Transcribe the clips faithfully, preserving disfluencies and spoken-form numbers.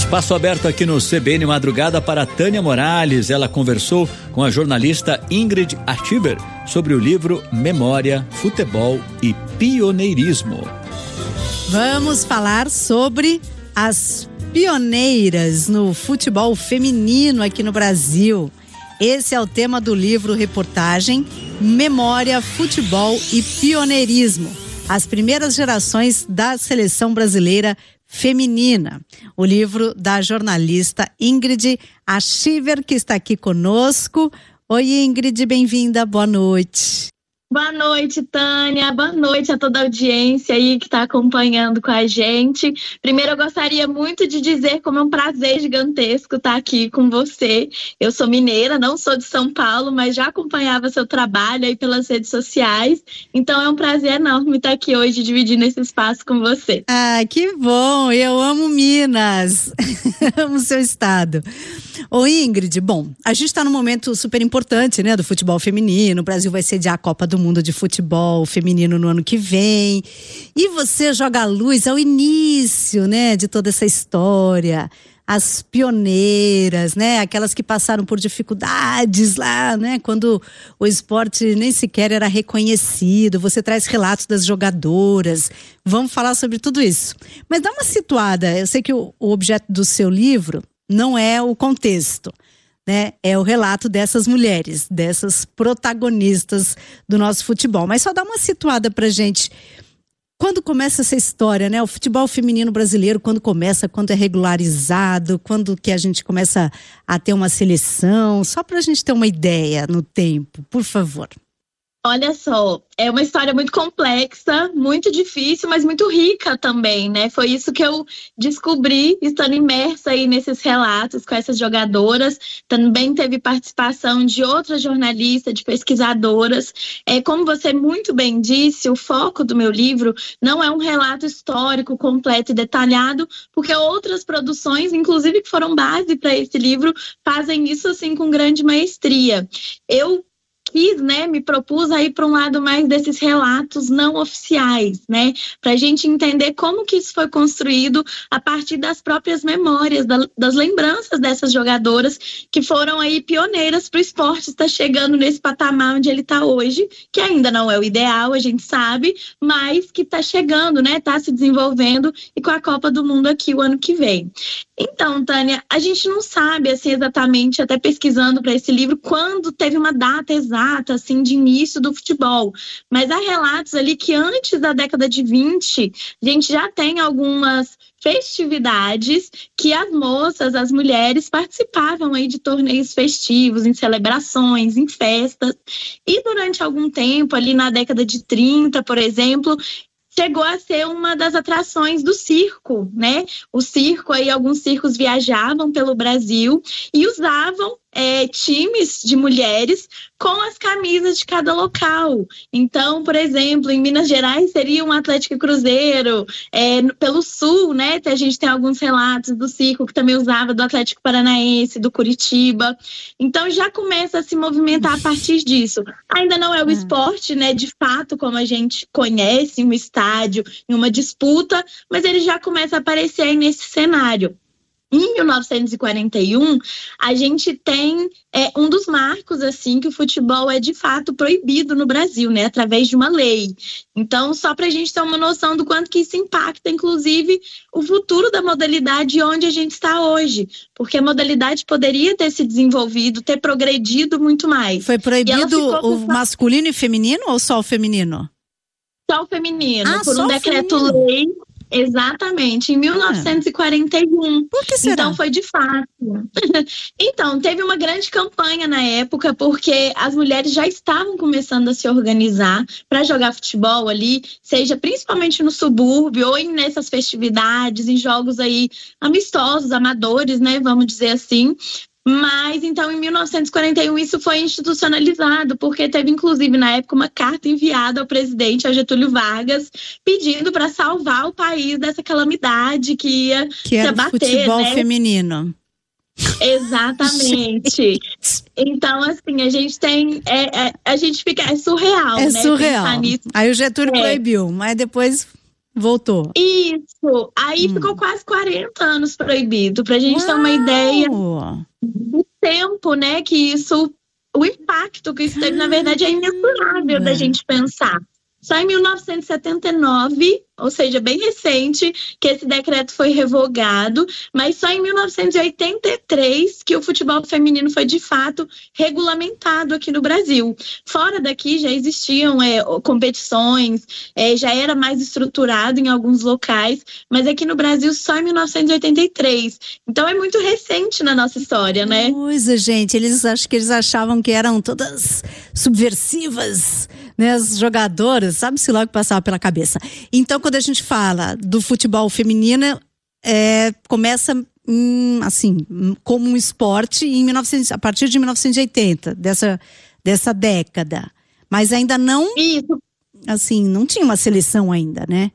Espaço aberto aqui no C B N Madrugada para Tânia Morales. Ela conversou com a jornalista Ingrid Artiber sobre o livro Memória, Futebol e Pioneirismo. Vamos falar sobre as pioneiras no futebol feminino aqui no Brasil. Esse é o tema do livro reportagem Memória, Futebol e Pioneirismo. As primeiras gerações da seleção brasileira feminina. O livro da jornalista Ingrid Artiber, que está aqui conosco. Oi, Ingrid, bem-vinda, boa noite. Boa noite, Tânia. Boa noite a toda a audiência aí que está acompanhando com a gente. Primeiro, eu gostaria muito de dizer como é um prazer gigantesco estar aqui com você. Eu sou mineira, não sou de São Paulo, mas já acompanhava seu trabalho aí pelas redes sociais. Então, é um prazer enorme estar aqui hoje dividindo esse espaço com você. Ah, que bom! Eu amo Minas. Amo seu estado. Ô, Ingrid, bom, a gente está num momento super importante, né, do futebol feminino. O Brasil vai sediar a Copa do Mundo de Futebol Feminino no ano que vem. E você joga a luz ao início, né, de toda essa história. As pioneiras, né, aquelas que passaram por dificuldades lá, né, quando o esporte nem sequer era reconhecido. Você traz relatos das jogadoras. Vamos falar sobre tudo isso. Mas dá uma situada. Eu sei que o, o objeto do seu livro não é o contexto, né? É o relato dessas mulheres, dessas protagonistas do nosso futebol. Mas só dá uma situada pra gente. Quando começa essa história, né? O futebol feminino brasileiro, quando começa, quando é regularizado, quando que a gente começa a ter uma seleção, só pra gente ter uma ideia no tempo, por favor. Olha só, é uma história muito complexa, muito difícil, mas muito rica também, né? Foi isso que eu descobri estando imersa aí nesses relatos com essas jogadoras. Também teve participação de outras jornalistas, de pesquisadoras. É, como você muito bem disse, o foco do meu livro não é um relato histórico completo e detalhado, porque outras produções, inclusive que foram base para esse livro, fazem isso assim com grande maestria. Eu quis, né, me propus aí para um lado mais desses relatos não oficiais, né, para a gente entender como que isso foi construído a partir das próprias memórias, da, das lembranças dessas jogadoras que foram aí pioneiras para o esporte estar chegando nesse patamar onde ele está hoje, que ainda não é o ideal, a gente sabe, mas que está chegando, né, está se desenvolvendo e com a Copa do Mundo aqui o ano que vem. Então, Tânia, a gente não sabe assim exatamente, até pesquisando para esse livro, quando teve uma data exata assim de início do futebol, mas há relatos ali que antes da década de vinte, a gente já tem algumas festividades que as moças, as mulheres participavam aí de torneios festivos, em celebrações, em festas, e durante algum tempo, ali na década de trinta, por exemplo, chegou a ser uma das atrações do circo, né? O circo, aí alguns circos viajavam pelo Brasil e usavam é, times de mulheres com as camisas de cada local. Então, por exemplo, em Minas Gerais seria um Atlético e Cruzeiro, é, pelo Sul, né? A gente tem alguns relatos do circo que também usava do Atlético Paranaense, do Curitiba. Então, já começa a se movimentar a partir disso. Ainda não é o esporte, né? De fato, como a gente conhece, em um estádio, em uma disputa, mas ele já começa a aparecer aí nesse cenário. Em mil novecentos e quarenta e um, a gente tem é, um dos marcos, assim, que o futebol é de fato proibido no Brasil, né, através de uma lei. Então, só para a gente ter uma noção do quanto que isso impacta, inclusive, o futuro da modalidade onde a gente está hoje, porque a modalidade poderia ter se desenvolvido, ter progredido muito mais. Foi proibido o masculino e feminino ou só o feminino? Só o feminino, ah, por um decreto-lei. Exatamente, em mil novecentos e quarenta e um. Por que será? Então foi de fato. Então, teve uma grande campanha na época, porque as mulheres já estavam começando a se organizar para jogar futebol ali, seja principalmente no subúrbio ou em nessas festividades, em jogos aí amistosos, amadores, né, vamos dizer assim. Mas, então, em mil novecentos e quarenta e um, isso foi institucionalizado, porque teve, inclusive, na época, uma carta enviada ao presidente, ao Getúlio Vargas, pedindo para salvar o país dessa calamidade que ia que era se abater, futebol né? feminino. Exatamente. Então, assim, a gente tem... É, é, a gente fica... É surreal, é né? surreal. Pensar nisso. Aí o Getúlio é. proibiu, mas depois voltou. Isso, aí hum. ficou quase quarenta anos proibido, pra gente Uau. ter uma ideia do tempo, né, que isso, o impacto que isso teve, na verdade, é imensurável da gente pensar. Só em mil novecentos e setenta e nove, ou seja, bem recente, que esse decreto foi revogado, mas só em mil novecentos e oitenta e três que o futebol feminino foi, de fato, regulamentado aqui no Brasil. Fora daqui já existiam é, competições, é, já era mais estruturado em alguns locais, mas aqui no Brasil só em mil novecentos e oitenta e três. Então é muito recente na nossa história, né? Coisa, gente, eles acho que eles achavam que eram todas subversivas, né, as jogadoras, sabe-se lá o que passava pela cabeça. Então, quando a gente fala do futebol feminino, é, começa hum, assim, como um esporte em mil e novecentos, a partir de mil novecentos e oitenta, dessa, dessa década. Mas ainda não, Isso. assim, não tinha uma seleção ainda, né?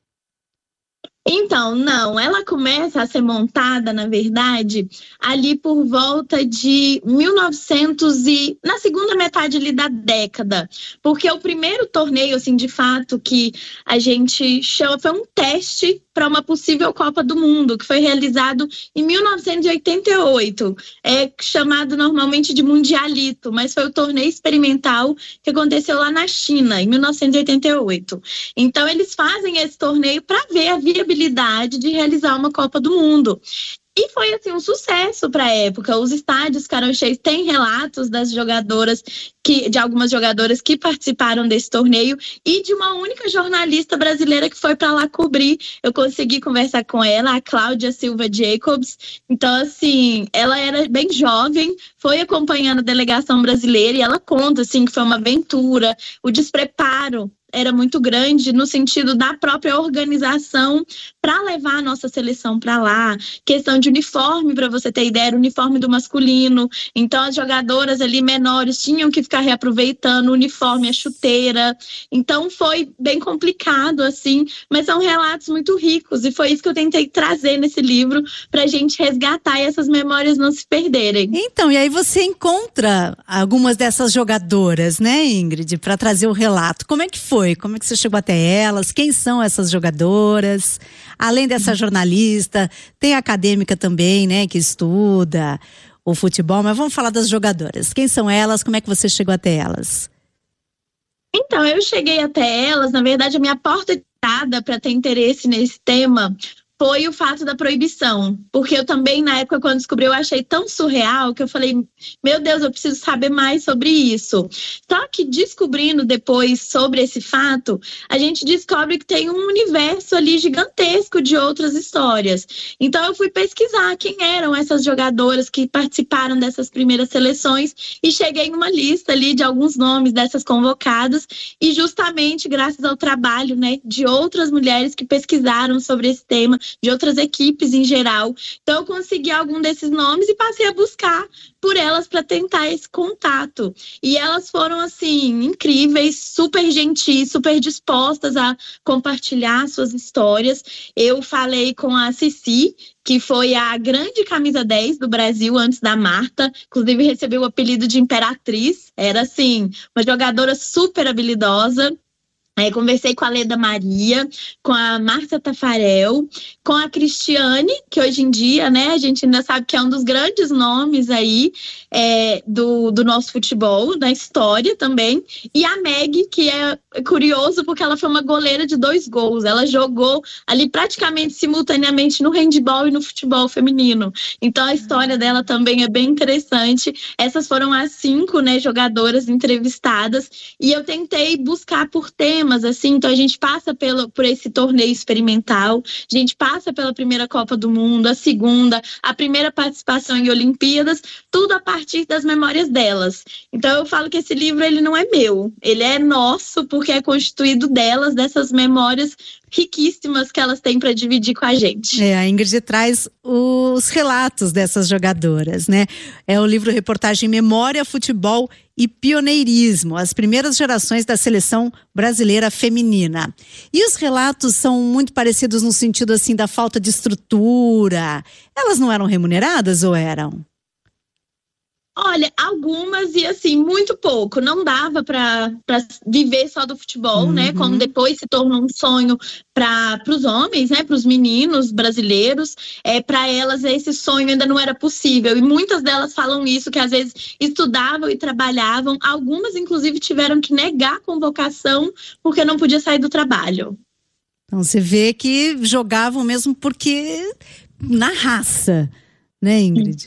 Então, não, ela começa a ser montada, na verdade, ali por volta de mil e novecentos e na segunda metade ali da década, porque o primeiro torneio, assim, de fato, que a gente chama, foi um teste para uma possível Copa do Mundo, que foi realizado em mil novecentos e oitenta e oito, é chamado normalmente de Mundialito, mas foi o torneio experimental que aconteceu lá na China, em mil novecentos e oitenta e oito. Então, eles fazem esse torneio para ver a viabilidade de realizar uma Copa do Mundo. E foi, assim, um sucesso para a época. Os estádios ficaram cheios. Tem relatos das jogadoras, que, de algumas jogadoras que participaram desse torneio e de uma única jornalista brasileira que foi para lá cobrir. Eu consegui conversar com ela, a Cláudia Silva Jacobs. Então, assim, ela era bem jovem, foi acompanhando a delegação brasileira e ela conta, assim, que foi uma aventura, o despreparo era muito grande no sentido da própria organização para levar a nossa seleção para lá. Questão de uniforme, para você ter ideia, era o uniforme do masculino. Então, as jogadoras ali menores tinham que ficar reaproveitando o uniforme, a chuteira. Então, foi bem complicado, assim, mas são relatos muito ricos. E foi isso que eu tentei trazer nesse livro, para a gente resgatar e essas memórias não se perderem. Então, e aí você encontra algumas dessas jogadoras, né, Ingrid, para trazer o relato. Como é que foi? Como é que você chegou até elas? Quem são essas jogadoras? Além dessa jornalista, tem a acadêmica também, né, que estuda o futebol, mas vamos falar das jogadoras. Quem são elas? Como é que você chegou até elas? Então, eu cheguei até elas, na verdade, a minha porta de entrada para ter interesse nesse tema foi o fato da proibição, porque eu também, na época, quando descobri, eu achei tão surreal que eu falei, meu Deus, eu preciso saber mais sobre isso. Só que descobrindo depois sobre esse fato, a gente descobre que tem um universo ali gigantesco de outras histórias. Então eu fui pesquisar quem eram essas jogadoras que participaram dessas primeiras seleções e cheguei em uma lista ali de alguns nomes dessas convocadas e justamente graças ao trabalho, né, de outras mulheres que pesquisaram sobre esse tema, de outras equipes em geral. Então eu consegui algum desses nomes e passei a buscar por elas para tentar esse contato. E elas foram, assim, incríveis, super gentis, super dispostas a compartilhar suas histórias. Eu falei com a Cici, que foi a grande camisa dez do Brasil antes da Marta, inclusive recebeu o apelido de Imperatriz. Era, assim, uma jogadora super habilidosa. Aí conversei com a Leda Maria, com a Márcia Tafarel, com a Cristiane, que hoje em dia, né, a gente ainda sabe que é um dos grandes nomes aí é, do, do nosso futebol, da história também, e a Meg, que é curioso porque ela foi uma goleira de dois gols, ela jogou ali praticamente simultaneamente no handball e no futebol feminino, então a história dela também é bem interessante. Essas foram as cinco, né, jogadoras entrevistadas, e eu tentei buscar por temas, assim, então a gente passa pelo, por esse torneio experimental, a gente passa pela primeira Copa do Mundo, a segunda, a primeira participação em Olimpíadas, tudo a partir das memórias delas. Então eu falo que esse livro, ele não é meu, ele é nosso, porque é constituído delas, dessas memórias riquíssimas que elas têm para dividir com a gente. É, a Ingrid traz os relatos dessas jogadoras, né? É o livro reportagem Memória, Futebol e Pioneirismo, as primeiras gerações da seleção brasileira feminina. E os relatos são muito parecidos no sentido, assim, da falta de estrutura. Elas não eram remuneradas ou eram? Olha, algumas e assim, muito pouco. Não dava para viver só do futebol, Uhum. né? Como depois se tornou um sonho para os homens, né? Para os meninos brasileiros. É, para elas, esse sonho ainda não era possível. E muitas delas falam isso, que às vezes estudavam e trabalhavam. Algumas, inclusive, tiveram que negar a convocação porque não podia sair do trabalho. Então você vê que jogavam mesmo porque na raça, né, Ingrid?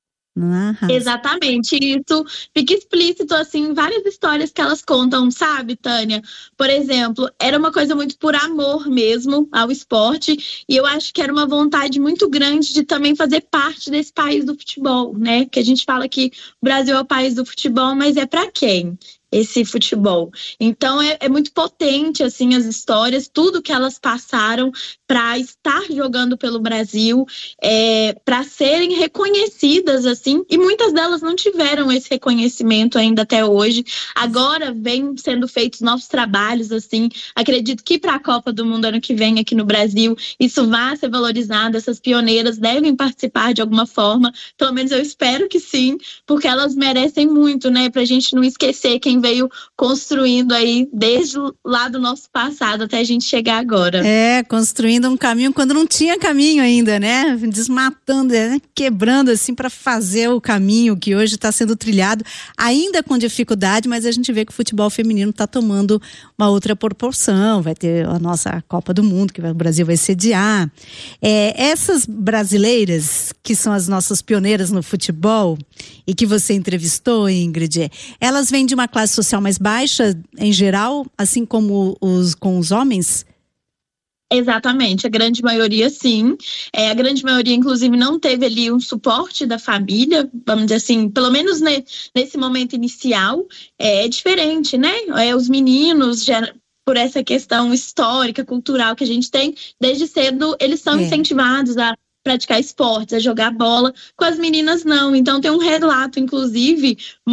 Na raça. Exatamente, isso fica explícito assim em várias histórias que elas contam, sabe, Tânia? Por exemplo, era uma coisa muito por amor mesmo ao esporte, e eu acho que era uma vontade muito grande de também fazer parte desse país do futebol, né? Que a gente fala que o Brasil é o país do futebol, mas é para quem? Esse futebol. Então é, é muito potente assim as histórias, tudo que elas passaram para estar jogando pelo Brasil, é, para serem reconhecidas assim, e muitas delas não tiveram esse reconhecimento ainda até hoje. Agora vem sendo feitos novos trabalhos assim. Acredito que para a Copa do Mundo ano que vem aqui no Brasil isso vai ser valorizado. Essas pioneiras devem participar de alguma forma, pelo menos eu espero que sim, porque elas merecem muito, né? Para a gente não esquecer quem veio construindo aí desde lá do nosso passado até a gente chegar agora. É, construindo um caminho quando não tinha caminho ainda, né? Desmatando, né? Quebrando assim para fazer o caminho que hoje está sendo trilhado, ainda com dificuldade, mas a gente vê que o futebol feminino está tomando uma outra proporção. Vai ter a nossa Copa do Mundo, que o Brasil vai sediar. É, essas brasileiras, que são as nossas pioneiras no futebol, e que você entrevistou, Ingrid, elas vêm de uma classe social mais baixa, em geral, assim como os, com os homens? Exatamente, a grande maioria sim. É, a grande maioria, inclusive, não teve ali um suporte da família, vamos dizer assim, pelo menos ne, nesse momento inicial. É, é diferente, né? É, os meninos, já, por essa questão histórica, cultural que a gente tem, desde cedo eles são é. incentivados a praticar esportes, a jogar bola. Com as meninas, não. Então tem um relato, inclusive,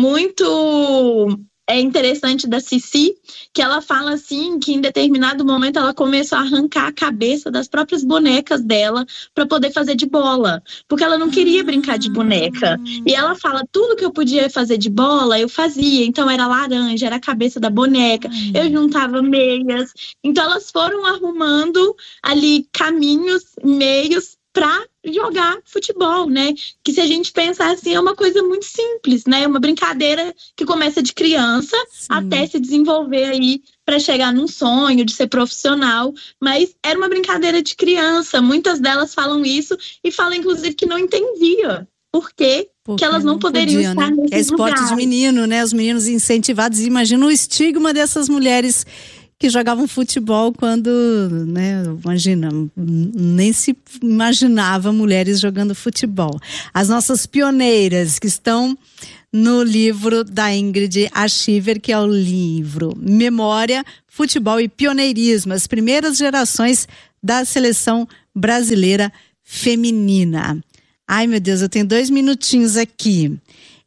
muito... É interessante da Cici, que ela fala assim, que em determinado momento ela começou a arrancar a cabeça das próprias bonecas dela para poder fazer de bola, porque ela não queria brincar de boneca. E ela fala, tudo que eu podia fazer de bola, eu fazia. Então era laranja, era a cabeça da boneca, eu juntava meias. Então elas foram arrumando ali caminhos, meios para jogar futebol, né? Que se a gente pensar assim, é uma coisa muito simples, né? Uma brincadeira que começa de criança Sim. até se desenvolver aí para chegar num sonho de ser profissional, mas era uma brincadeira de criança. Muitas delas falam isso e falam, inclusive, que não entendia por quê que elas não, não poderiam podia, estar né? nesses É esporte lugares. de menino, né? Os meninos incentivados. Imagina o estigma dessas mulheres que jogavam futebol quando, né, imagina, nem se imaginava mulheres jogando futebol. As nossas pioneiras que estão no livro da Ingrid Achiver, que é o livro Memória, Futebol e Pioneirismo, as primeiras gerações da seleção brasileira feminina. Ai, meu Deus, eu tenho dois minutinhos aqui.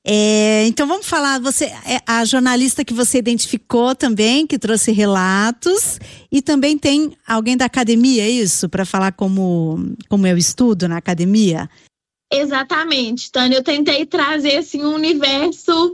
É, então vamos falar, você, é a jornalista que você identificou também, que trouxe relatos, e também tem alguém da academia, é isso? Para falar como, como é o estudo na academia? Exatamente, Tânia, eu tentei trazer assim, um universo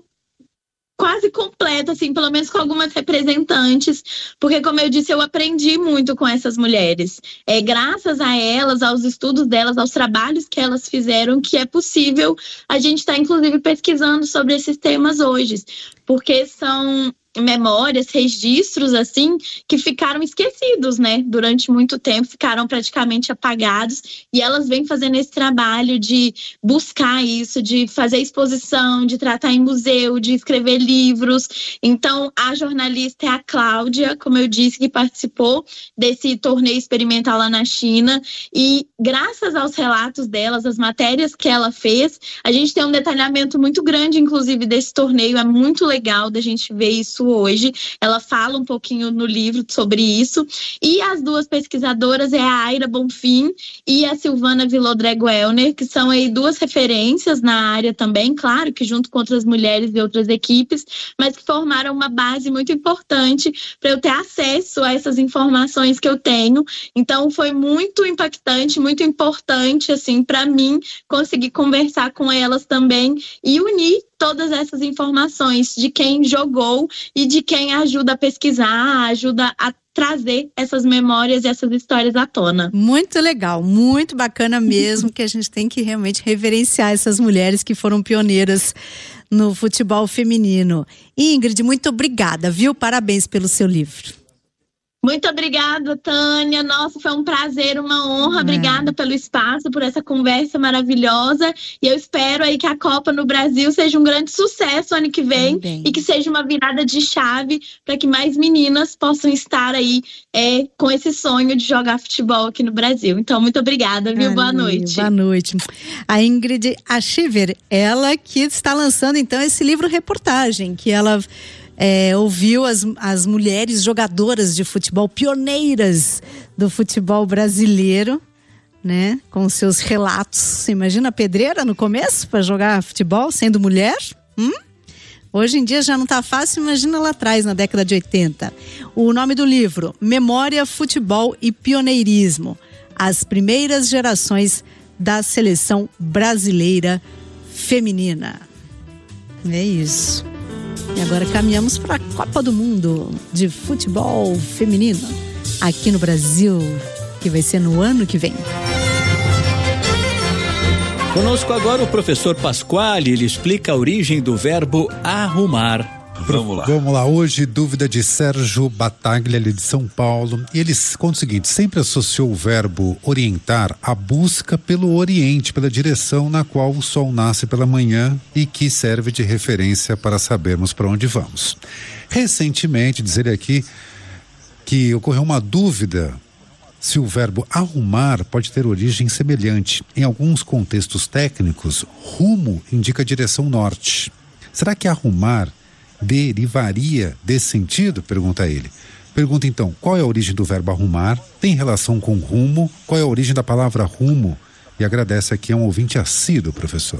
quase completo, assim, pelo menos com algumas representantes, porque, como eu disse, eu aprendi muito com essas mulheres. É graças a elas, aos estudos delas, aos trabalhos que elas fizeram, que é possível a gente estar, tá, inclusive, pesquisando sobre esses temas hoje, porque são memórias, registros, assim, que ficaram esquecidos, né? Durante muito tempo, ficaram praticamente apagados, e elas vêm fazendo esse trabalho de buscar isso, de fazer exposição, de tratar em museu, de escrever livros. Então, a jornalista é a Cláudia, como eu disse, que participou desse torneio experimental lá na China, e graças aos relatos delas, as matérias que ela fez, a gente tem um detalhamento muito grande, inclusive, desse torneio. É muito legal da gente ver isso hoje. Ela fala um pouquinho no livro sobre isso. E as duas pesquisadoras é a Aira Bonfim e a Silvana Villodrego-Elner, que são aí duas referências na área também, claro que junto com outras mulheres e outras equipes, mas que formaram uma base muito importante para eu ter acesso a essas informações que eu tenho. Então foi muito impactante, muito importante assim para mim conseguir conversar com elas também e unir todas essas informações de quem jogou e de quem ajuda a pesquisar, ajuda a trazer essas memórias e essas histórias à tona. Muito legal, muito bacana mesmo, que a gente tem que realmente reverenciar essas mulheres que foram pioneiras no futebol feminino. Ingrid, muito obrigada, viu? Parabéns pelo seu livro. Muito obrigada, Tânia. Nossa, foi um prazer, uma honra. Obrigada pelo espaço, por essa conversa maravilhosa. E eu espero aí que a Copa no Brasil seja um grande sucesso ano que vem Também. E que seja uma virada de chave para que mais meninas possam estar aí é, com esse sonho de jogar futebol aqui no Brasil. Então, muito obrigada, viu? Boa noite. Boa noite. A Ingrid Achiever, ela que está lançando então esse livro-reportagem, que ela... É, ouviu as, as mulheres jogadoras de futebol, pioneiras do futebol brasileiro, né? Com seus relatos. Você imagina a pedreira no começo para jogar futebol, sendo mulher? Hum? Hoje em dia já não tá fácil, imagina lá atrás, na década de oitenta. O nome do livro, Memória, Futebol e Pioneirismo. As primeiras gerações da seleção brasileira feminina. É isso. E agora caminhamos para a Copa do Mundo de futebol feminino aqui no Brasil, que vai ser no ano que vem. Conosco agora o professor Pasquale, ele explica a origem do verbo arrumar. Vamos lá. Vamos lá. Hoje, dúvida de Sérgio Bataglia, ali de São Paulo. E ele conta o seguinte: sempre associou o verbo orientar à busca pelo oriente, pela direção na qual o sol nasce pela manhã e que serve de referência para sabermos para onde vamos. Recentemente, diz ele aqui, que ocorreu uma dúvida se o verbo arrumar pode ter origem semelhante. Em alguns contextos técnicos, rumo indica a direção norte. Será que arrumar derivaria desse sentido? Pergunta ele. Pergunta então, qual é a origem do verbo arrumar? Tem relação com rumo? Qual é a origem da palavra rumo? E agradece aqui a um ouvinte assíduo, professor.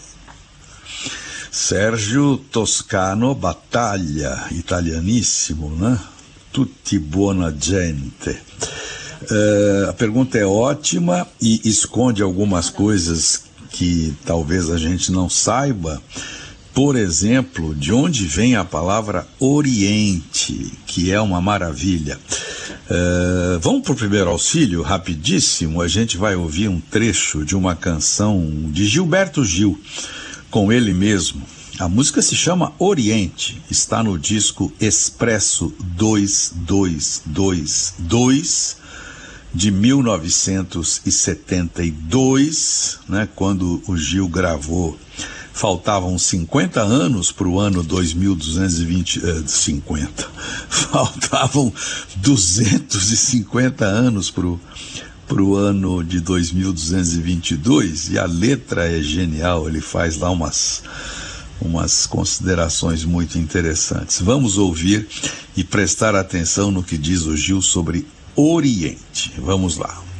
Sérgio Toscano Battaglia, italianíssimo, né? Tutti buona gente. Uh, a pergunta é ótima e esconde algumas coisas que talvez a gente não saiba. Por exemplo, de onde vem a palavra Oriente, que é uma maravilha. Uh, vamos para o primeiro auxílio, rapidíssimo. A gente vai ouvir um trecho de uma canção de Gilberto Gil, com ele mesmo. A música se chama Oriente, está no disco Expresso dois dois dois dois, de mil novecentos e setenta e dois, né, quando o Gil gravou. Faltavam cinquenta anos para o ano dois mil duzentos e vinte, eh, cinquenta, faltavam duzentos e cinquenta anos para o ano de dois mil duzentos e vinte e dois, e a letra é genial, ele faz lá umas, umas considerações muito interessantes. Vamos ouvir e prestar atenção no que diz o Gil sobre Oriente. Vamos lá.